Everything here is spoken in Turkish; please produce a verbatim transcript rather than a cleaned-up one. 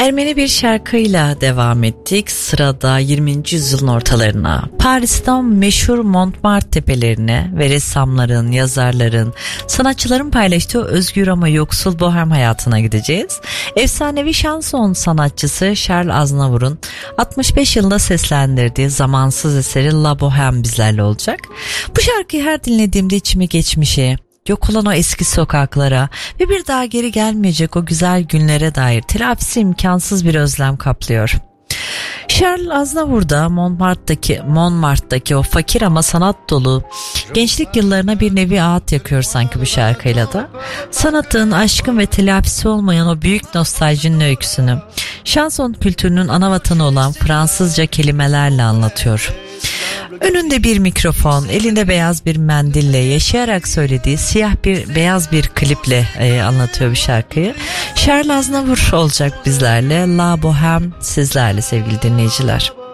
Ermeni bir şarkıyla devam ettik. Sırada yirminci yüzyılın ortalarına, Paris'ten meşhur Montmartre tepelerine ve ressamların, yazarların, sanatçıların paylaştığı özgür ama yoksul bohem hayatına gideceğiz. Efsanevi şanson sanatçısı Charles Aznavour'un altmış beş yılında seslendirdiği zamansız eseri La Bohème bizlerle olacak. Bu şarkıyı her dinlediğimde içimi geçmişe, yok olan o eski sokaklara ve bir daha geri gelmeyecek o güzel günlere dair telafisi imkansız bir özlem kaplıyor. Charles Aznavour da Montmartre'daki, Montmartre'daki o fakir ama sanat dolu gençlik yıllarına bir nevi ağıt yakıyor sanki bu şarkıyla da. Sanatın, aşkın ve telafisi olmayan o büyük nostaljinin öyküsünü şanson kültürünün ana vatanı olan Fransızca kelimelerle anlatıyor. Önünde bir mikrofon, elinde beyaz bir mendille yaşayarak söylediği siyah bir beyaz bir kliple e, anlatıyor bu şarkıyı. Charles Aznavour olacak bizlerle. La Bohème sizlerle sevgili dinleyiciler.